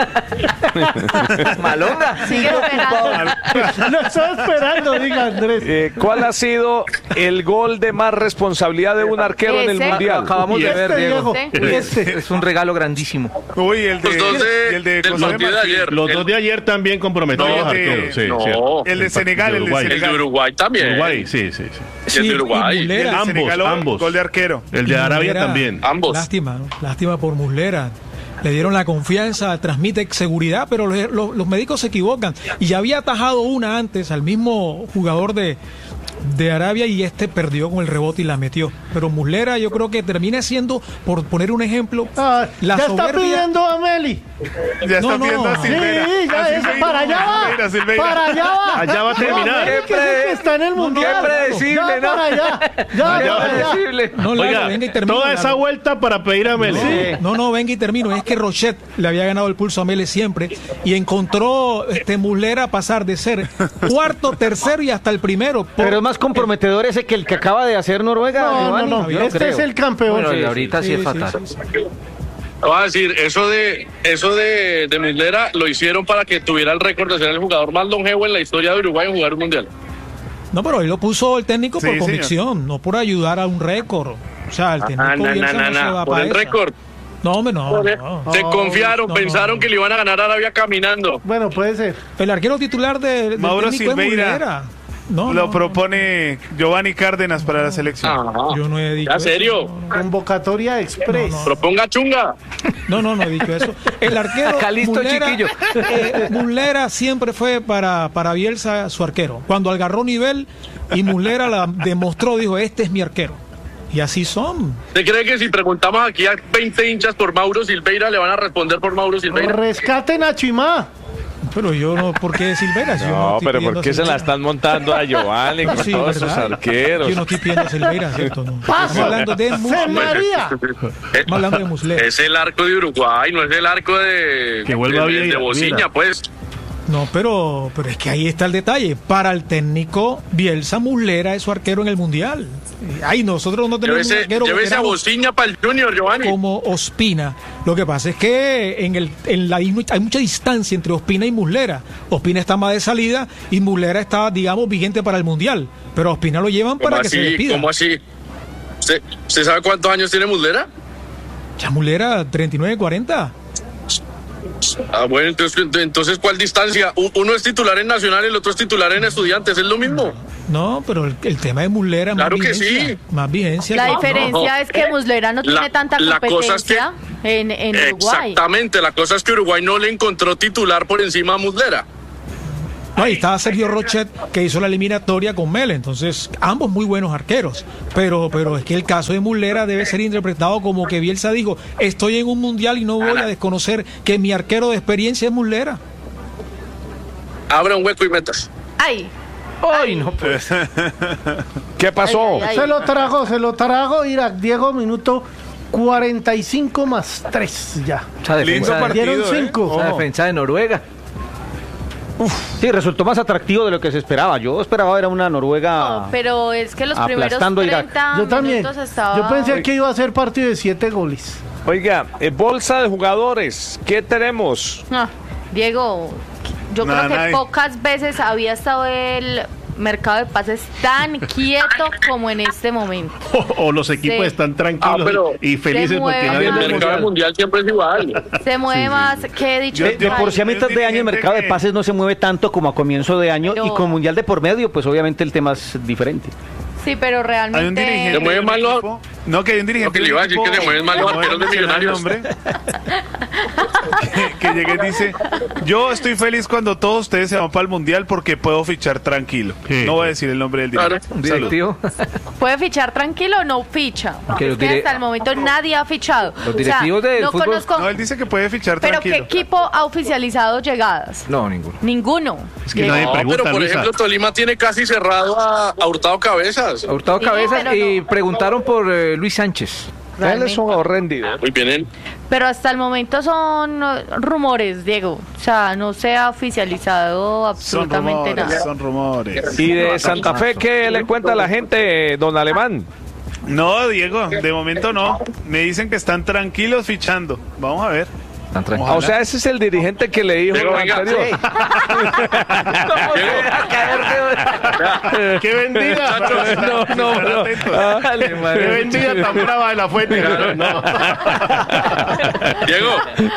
Malonga. Sigue esperando. Lo estoy esperando, diga Andrés. ¿Cuál ha sido el gol de más responsabilidad de un arquero en el Mundial? Acabamos de ver, Diego. Este. Es un regalo grandísimo. Uy, el del partido de ayer. Los dos de ayer también comprometidos arqueros. Sí, cierto. El de Senegal, el de Senegal. El de Uruguay también. Uruguay, sí. Y el de Uruguay. Ambos. Gol de arquero. El de Arabia también. Ambos. Lástima por Muslera. Le dieron la confianza, transmite seguridad, pero los médicos se equivocan. Y ya había atajado una antes al mismo jugador de Arabia y perdió con el rebote y la metió. Pero Muslera yo creo que termina siendo, por poner un ejemplo, la ya soberbia. Está pidiendo a Meli. Ya está pidiendo a Silveira. Sí, ya es, para allá va. Para allá va. Allá va a terminar. Que está en el Mundial. Qué predecible, ¿no? Para allá. Predecible. Oiga, venga y termino. toda esa vuelta para pedir a Meli. No, venga y termino. Es que Rochet le había ganado el pulso a Meli siempre y encontró Muslera pasar de ser cuarto, tercero y hasta el primero. Pero es más comprometedor ese que el que acaba de hacer Noruega. No. Este es el campeón. Bueno, ahorita sí es fatal. Voy a decir, eso de Muslera lo hicieron para que tuviera el récord de ser el jugador más longevo en la historia de Uruguay en jugar un mundial. No, pero ahí lo puso el técnico por convicción, no por ayudar a un récord. O sea, el técnico no se va por para el récord. No, hombre, no. Se confiaron, pensaron que le iban a ganar a Arabia caminando. Bueno, puede ser. El arquero titular de Mauro Silveira. Lo propone Giovanni Cárdenas para la selección. Yo no he dicho ¿En serio? Convocatoria express. Proponga Chunga. No he dicho eso. El arquero Muslera siempre fue para Bielsa su arquero. Cuando agarró nivel y Muslera la demostró, dijo, este es mi arquero. Y así son. ¿Usted cree que si preguntamos aquí a 20 hinchas por Mauro Silveira, le van a responder por Mauro Silveira? Rescaten a Chimá. Pero yo no, ¿por qué Silveira? No, pero ¿por qué se la están montando a Giovanni con todos sus arqueros? Yo no estoy pidiendo Silveira, ¿cierto? No. Estamos hablando de María. Estamos hablando de Muslera. Es el arco de Uruguay, no es el arco de Bociña, pues. No, pero es que ahí está el detalle. Para el técnico, Bielsa, Muslera es su arquero en el Mundial. Ay, nosotros no tenemos un arquero. Llévese a Bociña para el Junior, Giovanni. Como Ospina. Lo que pasa es que hay mucha distancia entre Ospina y Muslera. Ospina está más de salida y Muslera está, digamos, vigente para el Mundial. Pero a Ospina lo llevan para que se despida. ¿Cómo así? ¿Usted sabe cuántos años tiene Muslera? Ya Muslera, 39, 40. Bueno, entonces ¿cuál distancia? Uno es titular en Nacional y el otro es titular en Estudiantes, ¿es lo mismo? No, pero el tema de Muslera claro más vigencia. Sí. Más vigencia. La diferencia es que Muslera no tiene tanta competencia en Uruguay. Exactamente, la cosa es que Uruguay no le encontró titular por encima a Muslera. No, ahí estaba Sergio Rochet, que hizo la eliminatoria con Mele, entonces ambos muy buenos arqueros, pero es que el caso de Muslera debe ser interpretado como que Bielsa dijo, estoy en un mundial y no voy a desconocer que mi arquero de experiencia es Muslera. Abra un hueco y metas. ¡Ay! ¡Ay, no pues! ¿Qué pasó? Ay. Se lo trago Irak, Diego, minuto 45 más 3 ya. Esa defensa dieron 5. Esa defensa de Noruega. Sí, resultó más atractivo de lo que se esperaba. Yo esperaba ver a una Noruega. No, pero es que los primeros 30 yo también. minutos estaba... Yo pensé que iba a ser partido de 7 goles. Oiga, bolsa de jugadores, ¿qué tenemos? No, Diego, yo creo que pocas veces había estado el mercado de pases tan quieto como en este momento. O los equipos están tranquilos y felices porque nadie el mercado mundial siempre es igual. Se mueve más, que he dicho. De por sí a mitad de año el mercado de pases no se mueve tanto como a comienzo de año y con mundial de por medio, pues obviamente el tema es diferente. Sí, pero realmente... Hay un dirigente. ¿Se mueven mal los...? No, que hay un dirigente. No, que le iba a decir que se mueven mal los arqueros de Millonarios. que llegue y dice, yo estoy feliz cuando todos ustedes se van para el mundial porque puedo fichar tranquilo. Sí. No voy a decir el nombre del directivo. ¿Puede fichar tranquilo o no ficha? Porque es que hasta el momento nadie ha fichado. Los directivos del fútbol... conozco... No, él dice que puede fichar tranquilo. ¿Pero qué equipo ha oficializado llegadas? No, ninguno. Ninguno. Es que nadie pregunta, pero por ejemplo, Tolima tiene casi cerrado a Hurtado Cabezas. A Hurtado Cabezas y preguntaron por Luis Sánchez. Él es un horrendido. Muy bien. Pero hasta el momento son rumores, Diego. O sea, no se ha oficializado absolutamente nada. Son rumores. ¿Y de Santa Fe qué le cuenta a la gente, don Alemán? No, Diego, de momento no. Me dicen que están tranquilos fichando. Vamos a ver. O sea, ese es el dirigente que le dijo lo anterior. Sí. ¡Qué vendida! No. ¡Qué vendida tan brava de la fuente! Diego.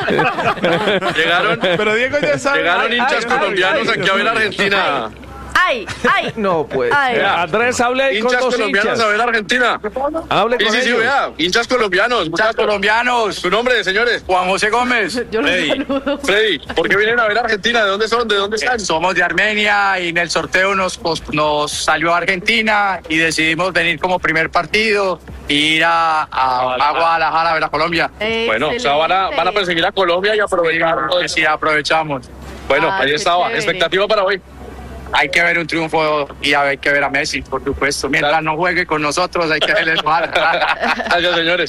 Pero Diego ya sabe. Llegaron hinchas colombianos aquí a ver a Argentina. ¡Ay! No, pues. Andrés, hable ahí con los colombianos a ver Argentina. Hable con ellos. Sí, vea. Hinchas colombianos. Su nombre, señores. Juan José Gómez. Freddy, ¿por qué vienen a ver Argentina? ¿De dónde son? ¿De dónde están? Somos de Armenia y en el sorteo nos salió Argentina y decidimos venir como primer partido e ir a Guadalajara a ver a Colombia. Bueno, o sea, van a perseguir a Colombia y aprovechar. Sí, aprovechamos. Bueno, ahí estaba. Chévere. Expectativa para hoy. Hay que ver un triunfo y hay que ver a Messi, por supuesto. Mientras no juegue con nosotros, hay que verles mal. Gracias, señores.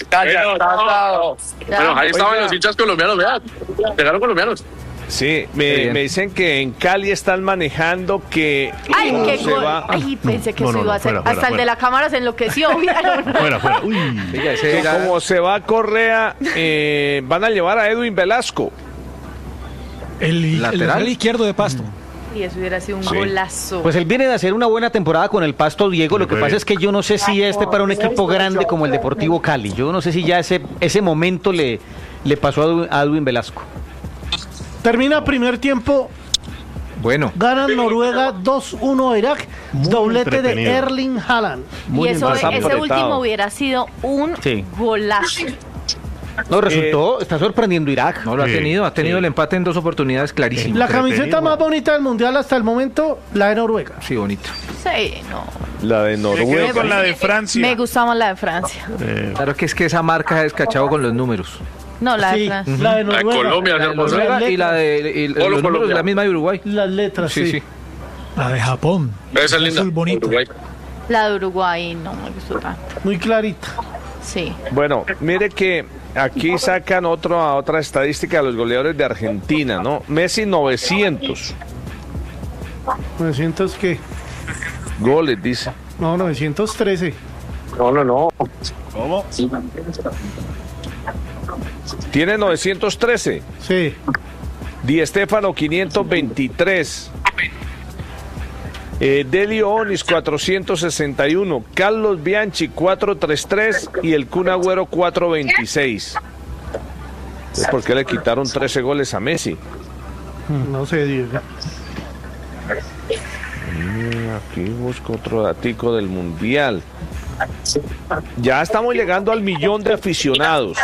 Bueno, ahí estaban los hinchas colombianos, vean. Llegaron colombianos. Sí, me dicen que en Cali están manejando que... ¡Ay, qué gol! Ay, pensé que eso iba a ser... Hasta el de la cámara se enloqueció. Fuera. Uy. Como se va Correa, van a llevar a Edwin Velasco. El lateral izquierdo de Pasto. Y eso hubiera sido un golazo. Pues él viene de hacer una buena temporada con el Pasto, Diego. Lo que pasa es que yo no sé si para un equipo grande como el Deportivo Cali. Yo no sé si ya ese momento le pasó a Edwin Velasco. Termina primer tiempo. Bueno. Gana Noruega 2-1 a Irak. Doblete de Erling Haaland. Y ese último hubiera sido un golazo. No, está sorprendiendo Irak. No, lo ha tenido el empate en 2 oportunidades clarísimas. La camiseta más bonita del mundial hasta el momento, la de Noruega. Sí, bonita. Sí, no. La de Noruega. Con la de Francia. Me gustaba la de Francia. Claro que es que esa marca es cachado con los números. No, la de Francia. La de Noruega. Noruega. Colombia, la de Noruega y la de los números de la misma de Uruguay. Las letras, sí. La de Japón. Esa es linda. Bonita. La de Uruguay no me gustó tanto. Muy clarita. Sí. Bueno, mire que aquí sacan otra estadística de los goleadores de Argentina, ¿no? Messi 900. ¿900 qué? Goles, dice. No, 913. No. ¿Cómo? ¿Tiene 913? Sí. Di Stéfano 523. Delio Onis 461, Carlos Bianchi 433 y el Kun Agüero 426. ¿Por qué le quitaron 13 goles a Messi? No sé, Diego. Aquí busco otro datico del Mundial. Ya estamos llegando al 1.000.000 de aficionados.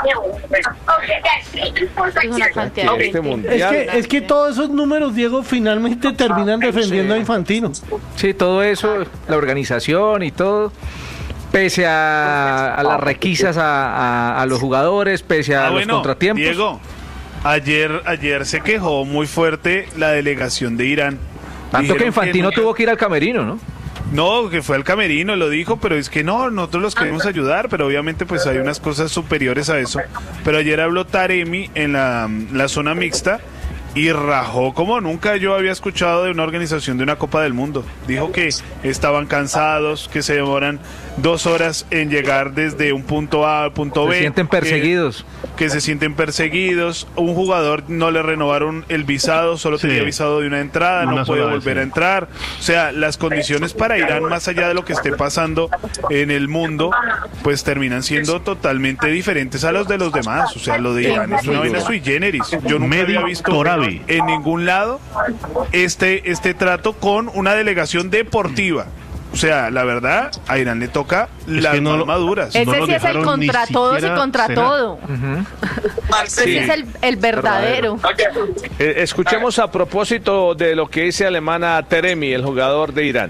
Es que todos esos números, Diego, finalmente terminan defendiendo a Infantino. Sí, todo eso, la organización y todo, pese a las requisas a los jugadores, pese a los contratiempos. Diego, ayer se quejó muy fuerte la delegación de Irán. Tanto que Infantino tuvo que ir al camerino, ¿no? No, que fue al camerino, lo dijo, pero es que no, nosotros los queremos ayudar, pero obviamente pues hay unas cosas superiores a eso. Pero ayer habló Taremi en la zona mixta y rajó como nunca yo había escuchado de una organización de una Copa del Mundo. Dijo que estaban cansados, que se demoran 2 horas en llegar desde un punto A al punto B. Se sienten perseguidos. Que se sienten perseguidos. Un jugador no le renovaron el visado, solo tenía visado de una entrada, no puede volver a entrar. O sea, las condiciones para Irán, más allá de lo que esté pasando en el mundo, pues terminan siendo totalmente diferentes a los de los demás. O sea, lo de Irán es una vaina sui generis. Yo nunca había visto en ningún lado este trato con una delegación deportiva. O sea, la verdad, a Irán le toca las más maduras. Ese sí es el contra todos y contra todo. Ese es el verdadero. Escuchemos a propósito de lo que dice alemana Taremi, el jugador de Irán.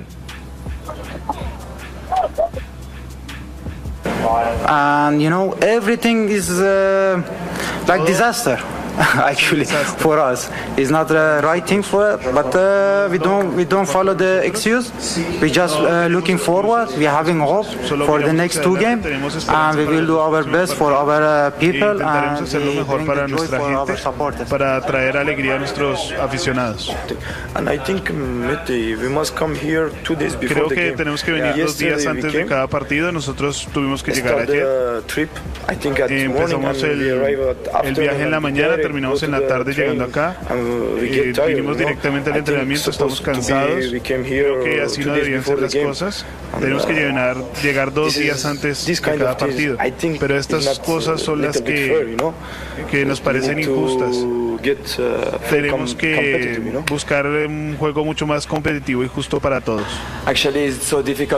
And everything is like disaster. Actually, for us, it's not the right thing for it, but we don't follow the excuse. We just looking forward. We are having hope for the next 2 games, and we will do our best for our people and hacer lo mejor para nuestra gente, para traer alegría a nuestros aficionados. And I think we must come here 2 days before Creo que tenemos que venir 2 días antes de cada partido. Nosotros tuvimos que llegar ayer. Empezamos el viaje en la mañana. Terminamos en la tarde llegando acá, vinimos directamente al entrenamiento, estamos cansados, creo que así no deberían ser las cosas, tenemos que llegar 2 días antes de cada partido, pero estas cosas son las que nos parecen injustas. Tenemos que buscar un juego mucho más competitivo y justo para todos. Es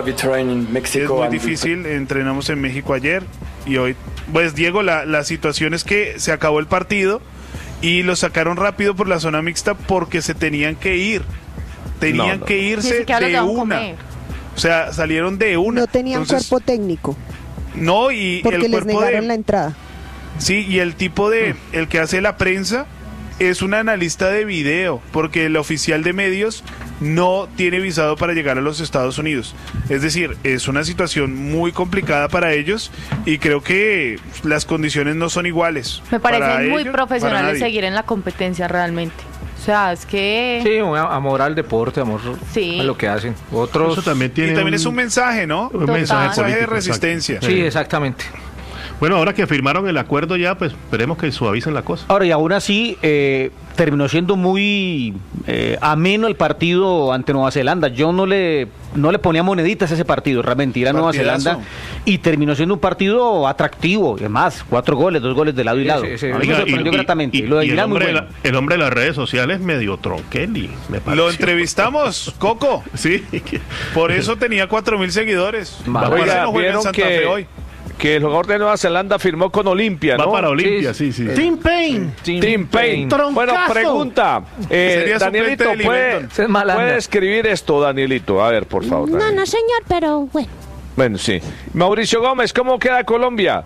muy difícil, entrenamos en México ayer y hoy, pues Diego, la situación es que se acabó el partido y lo sacaron rápido por la zona mixta porque se tenían que ir. Tenían que irse de una. O sea, salieron de una. No tenían cuerpo técnico. No, y porque el les negaron la entrada. Sí, y el tipo el que hace la prensa es un analista de video, porque el oficial de medios no tiene visado para llegar a los Estados Unidos. Es decir, es una situación muy complicada para ellos y creo que las condiciones no son iguales. Me parecen muy profesionales seguir en la competencia realmente. O sea, es que... Sí, amor al deporte, amor a lo que hacen. Otros... Eso también tiene es un mensaje, ¿no? Un mensaje de resistencia. Exacto. Sí, exactamente. Bueno, ahora que firmaron el acuerdo ya, pues esperemos que suavicen la cosa. Ahora, y aún así, terminó siendo muy ameno el partido ante Nueva Zelanda. Yo no le ponía moneditas a ese partido, realmente, ir a Nueva Zelanda, y terminó siendo un partido atractivo. Es más, 4 goles, 2 goles de lado y lado. Sí. Me sorprendió gratamente. Lo de Irán, el hombre de las redes sociales medio tronqueli, me pareció. Lo entrevistamos, Coco. Sí. Por eso tenía 4,000 seguidores. Oiga, no juega en Santa Fe hoy. Que el jugador de Nueva Zelanda firmó con Olimpia, ¿no? Va para Olimpia, sí. Team Payne. Team Payne. Bueno, pregunta. Danielito, ¿puede escribir esto, Danielito? A ver, por favor. No, señor, pero bueno. Bueno, sí. Mauricio Gómez, ¿cómo queda Colombia?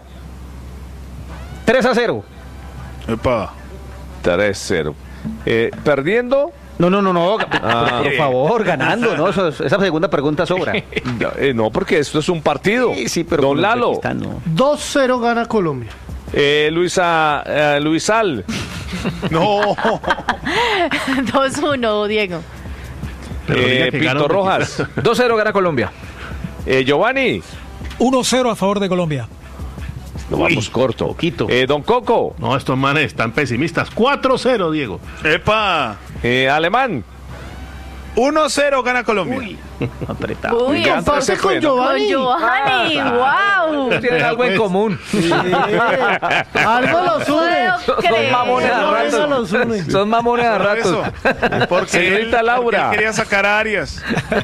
3-0. Epa. 3-0. ¿Perdiendo? No, por favor, ganando, ¿no? Esa segunda pregunta sobra. No, porque esto es un partido. Sí, pero Don Lalo. 2-0 gana Colombia. Luisal. No. 2-1, Diego. Pinto Rojas. 2-0 gana Colombia. Giovanni. 1-0 a favor de Colombia. Lo vamos corto. Poquito. Don Coco. No, estos manes están pesimistas. 4-0, Diego. ¡Epa! Alemán. 1-0 gana Colombia. Uy, apretado. Uy, entonces con Giovanni. Wow. Tienen algo en común. Sí. Algo los une. Son mamones a ratos. Son mamones a ratos. Porque Señorita Laura. él quería sacar a Arias.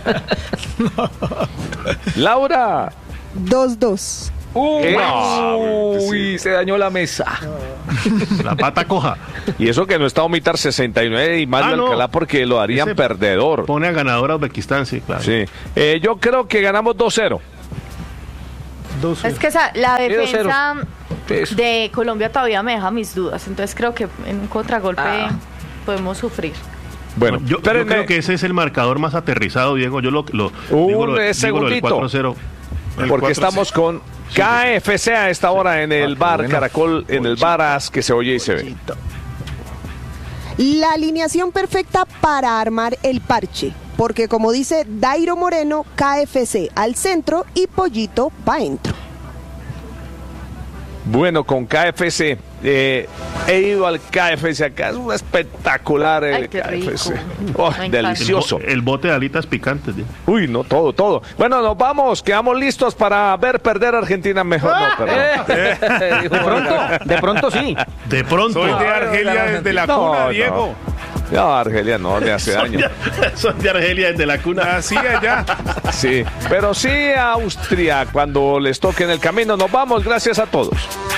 Laura. 2-2. Uy, se dañó la mesa. La pata coja. Y eso que no está Omitar 69 y Mario Alcalá porque lo harían Ese perdedor. Pone a ganador a Uzbekistán, sí, claro. Sí. Yo creo que ganamos 2-0. Es que la defensa de Colombia todavía me deja mis dudas, entonces creo que en un contragolpe podemos sufrir. Bueno, yo creo que ese es el marcador más aterrizado, Diego. Yo digo lo del segundito. 4-0. Porque estamos con KFC a esta hora en el bar Caracol, en el bar As, que se oye y se ve. La alineación perfecta para armar el parche, porque como dice Dairo Moreno, KFC al centro y Pollito pa' dentro. Bueno, con KFC, he ido al KFC acá, es un espectacular el KFC. Oh, delicioso. El bote de alitas picantes. ¿Sí? Uy, no, todo. Bueno, nos vamos, quedamos listos para ver perder a Argentina mejor. No, perdón. De pronto sí. De pronto. Soy de Argelia desde la cuna, Diego. No, Argelia no le hace daño. Son de Argelia desde la cuna. Así allá. Sí, pero sí a Austria cuando les toque en el camino. Nos vamos, gracias a todos.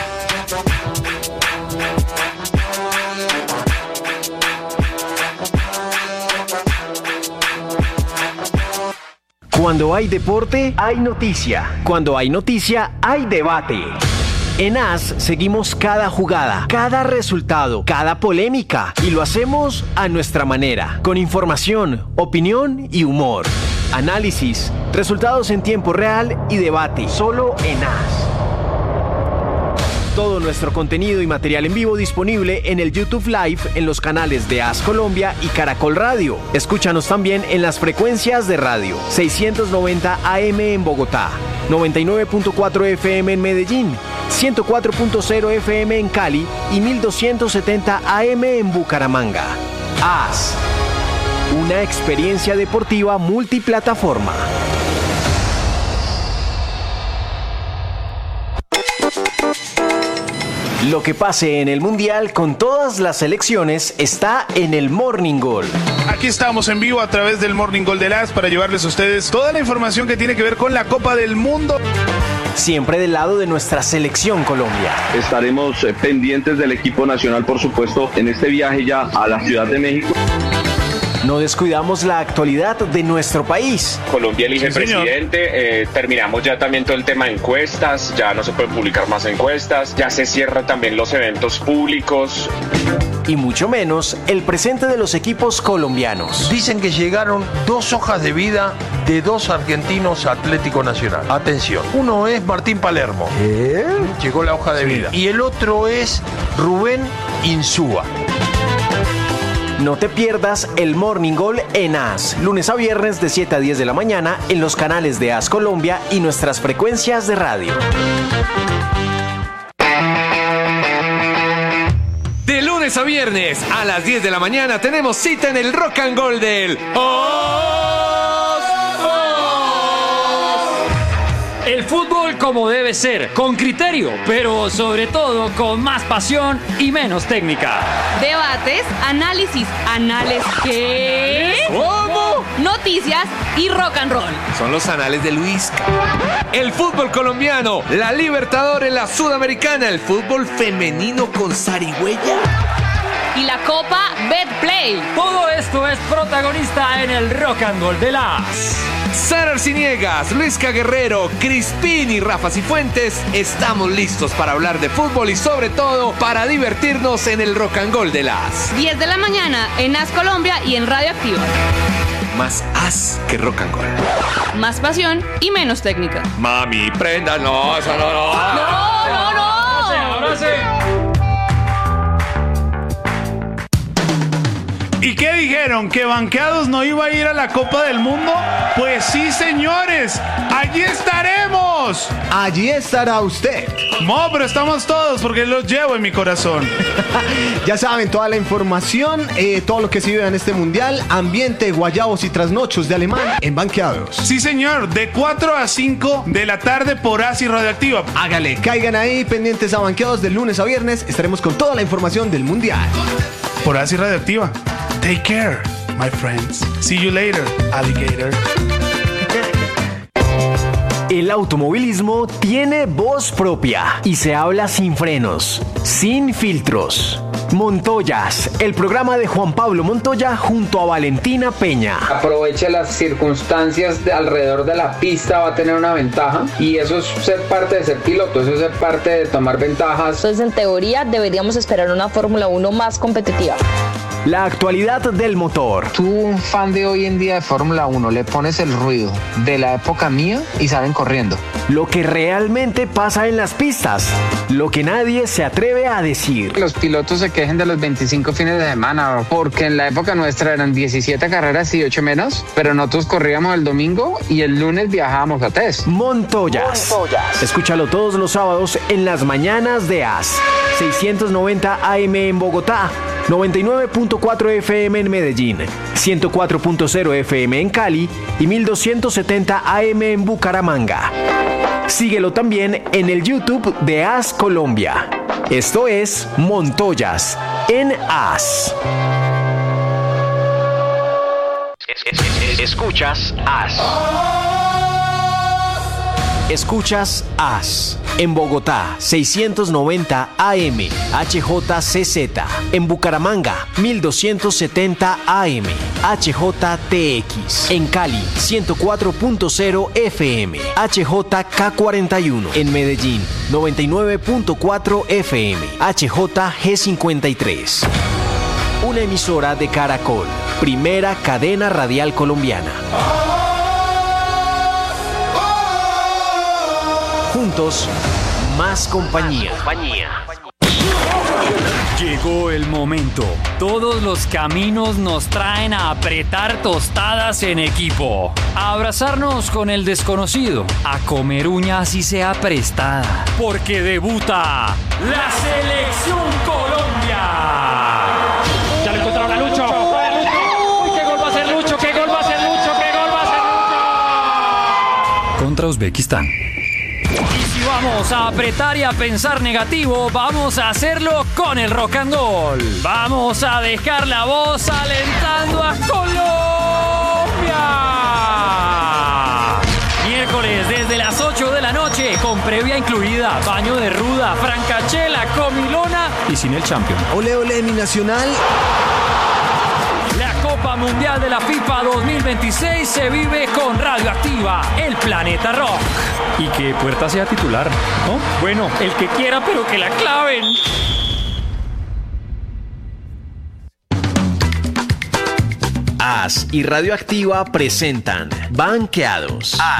Cuando hay deporte, hay noticia. Cuando hay noticia, hay debate. En AS seguimos cada jugada, cada resultado, cada polémica y lo hacemos a nuestra manera, con información, opinión y humor. Análisis, resultados en tiempo real y debate, solo en AS. Todo nuestro contenido y material en vivo disponible en el YouTube Live en los canales de AS Colombia y Caracol Radio. Escúchanos también en las frecuencias de radio 690 AM en Bogotá, 99.4 FM en Medellín, 104.0 FM en Cali y 1270 AM en Bucaramanga. AS, una experiencia deportiva multiplataforma. Lo que pase en el Mundial con todas las selecciones está en el Morning Goal. Aquí estamos en vivo a través del Morning Goal de AS para llevarles a ustedes toda la información que tiene que ver con la Copa del Mundo. Siempre del lado de nuestra selección Colombia. Estaremos pendientes del equipo nacional, por supuesto, en este viaje ya a la Ciudad de México. No descuidamos la actualidad de nuestro país. Colombia elige presidente, terminamos ya también todo el tema de encuestas, ya no se pueden publicar más encuestas, ya se cierran también los eventos públicos. Y mucho menos el presente de los equipos colombianos. Dicen que llegaron 2 hojas de vida de 2 argentinos a Atlético Nacional. Atención, uno es Martín Palermo. Llegó la hoja de vida. Y el otro es Rubén Insúa. No te pierdas el Morning Goal en AS, lunes a viernes de 7 a 10 de la mañana en los canales de AS Colombia y nuestras frecuencias de radio. De lunes a viernes a las 10 de la mañana tenemos cita en el Rock and Roll del El fútbol como debe ser, con criterio, pero sobre todo con más pasión y menos técnica. Debates, análisis, ¿qué? ¿Cómo? Noticias y rock and roll. Son los anales de Luis. El fútbol colombiano, la Libertadores, la Sudamericana, el fútbol femenino con zarigüeya. Y la Copa Betplay. Todo esto es protagonista en el Rock and Roll de AS. Sara Arciniegas, Luisca Guerrero, Crispín y Rafa Cifuentes, estamos listos para hablar de fútbol y sobre todo para divertirnos en el Rock and Roll de AS. 10 de la mañana en AS Colombia y en Radio Activa. Más AS que Rock and Roll. Más pasión y menos técnica. Mami, prenda, no, eso no. No. Ahora sí. ¿Y qué dijeron? dijeron que Banqueados no iba a ir a la Copa del Mundo? Pues sí, señores, allí estaremos. Allí estará usted. No, pero estamos todos porque los llevo en mi corazón. Ya saben, toda la información, todo lo que se vive en este mundial, ambiente, guayabos y trasnochos de Alemán en Banqueados. Sí, señor, de 4 a 5 de la tarde por ASI Radioactiva. Hágale, caigan ahí pendientes a Banqueados de lunes a viernes. Estaremos con toda la información del mundial. Por ASI Radioactiva. Take care, my friends. See you later, alligator. El automovilismo tiene voz propia y se habla sin frenos, sin filtros. Montoyas, el programa de Juan Pablo Montoya junto a Valentina Peña. Aproveche las circunstancias alrededor de la pista, va a tener una ventaja y eso es ser parte de ser piloto, eso es ser parte de tomar ventajas. Entonces, en teoría, deberíamos esperar una Fórmula 1 más competitiva. La actualidad del motor. Tú, un fan de hoy en día de Fórmula 1, le pones el ruido de la época mía y salen corriendo. Lo que realmente pasa en las pistas, lo que nadie se atreve a decir. Los pilotos se quejen de los 25 fines de semana, porque en la época nuestra eran 17 carreras y 8 menos, pero nosotros corríamos el domingo y el lunes viajábamos a test. Montoyas. Escúchalo todos los sábados en las mañanas de AS. 690 AM en Bogotá, 99.4 FM en Medellín, 104.0 FM en Cali y 1270 AM en Bucaramanga. Síguelo también en el YouTube de AS Colombia. Esto es Montoyas en AS. Escuchas AS. Escuchas AS. En Bogotá, 690 AM, HJCZ. En Bucaramanga, 1270 AM, HJTX. En Cali, 104.0 FM, HJK41. En Medellín, 99.4 FM, HJG53. Una emisora de Caracol, primera cadena radial colombiana. Juntos, más compañía. Llegó el momento. Todos los caminos nos traen a apretar tostadas en equipo, a abrazarnos con el desconocido, a comer uñas y sea prestada, porque debuta la Selección Colombia. Ya lo encontraron a Lucho. Uy, qué gol va a hacer Lucho, qué gol va a hacer Lucho, qué gol va a hacer Lucho. Contra Uzbekistán. Y si vamos a apretar y a pensar negativo, vamos a hacerlo con el rock and roll. Vamos a dejar la voz alentando a Colombia. Miércoles desde las 8 de la noche, con previa incluida, baño de ruda, francachela, comilona y sin el champion. Ole, ole, mi nacional. La Copa Mundial de la FIFA 2026 se vive con Radioactiva, el planeta rock. Y que Puerta sea titular, ¿no? Bueno, el que quiera, pero que la claven. AS y Radioactiva presentan Banqueados. AS.